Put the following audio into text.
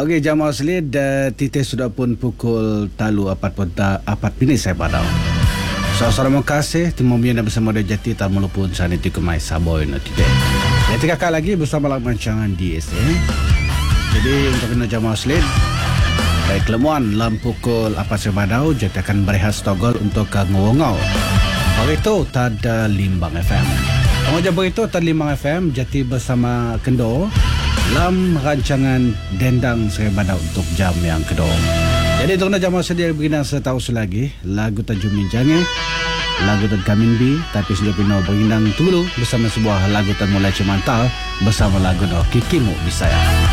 Okey, jamaah Selid, titik sudah pun pukul talu 4 minit saya padau. Terima kasih temu mian bersama dia Jati tak melupun sana ti kemai saboy no titik. Jadi kakak lagi bersama rancangan DSA. Jadi untuk kena jamaah Selid, baik lemuan lam pukul saya padau Jati akan berehat stogol untuk ngawangau. Berito tada Limbang FM. Pengajar berito tada Limbang FM Jati bersama Kendo lam rancangan Dendang saya badau untuk jam yang kedua. Jadi untuk jamaah sedia berginang setahu selagi lagu tajuk minjange, lagu tad Kamin B, tapi sudah pino berginang dulu bersama sebuah lagu tad mulai cemantal bersama lagu no Kikimu Bisaya.